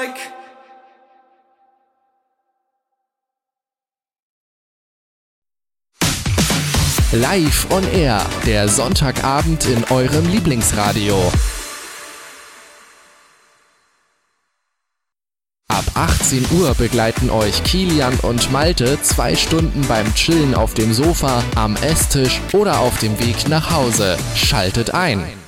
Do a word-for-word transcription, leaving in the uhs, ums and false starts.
like. Live on Air, der Sonntagabend in eurem Lieblingsradio. Ab achtzehn Uhr begleiten euch Kilian und Malte zwei Stunden beim Chillen auf dem Sofa, am Esstisch oder auf dem Weg nach Hause. Schaltet ein!